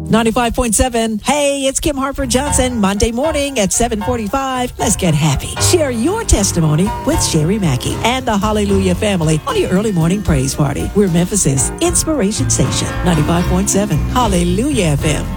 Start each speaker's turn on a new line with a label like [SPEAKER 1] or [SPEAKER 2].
[SPEAKER 1] 95.7. Hey, it's Kim Harper Johnson. Monday morning at 7:45. Let's get happy. Share your testimony with Sherry Mackey and the Hallelujah family on your early morning praise party. We're Memphis's Inspiration Station. 95.7 Hallelujah FM.